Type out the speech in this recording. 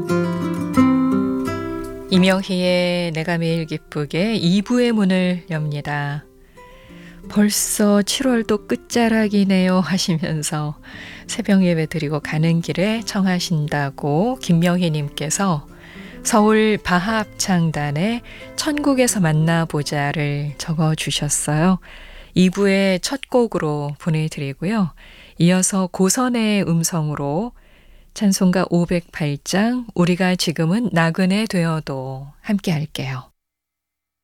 이명희의 내가 매일 기쁘게 2부의 문을 엽니다. 벌써 7월도 끝자락이네요 하시면서 새벽 예배 드리고 가는 길에 청하신다고 김명희님께서 서울 바합창단의 천국에서 만나보자를 적어주셨어요. 2부의 첫 곡으로 보내드리고요. 이어서 고선의 음성으로 찬송가 508장 우리가 지금은 나그네 되어도 함께 할게요.